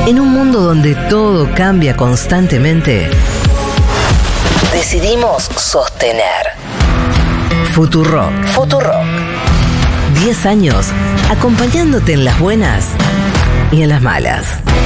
En un mundo donde todo cambia constantemente, decidimos sostener. Futurock. 10 años acompañándote en las buenas y en las malas.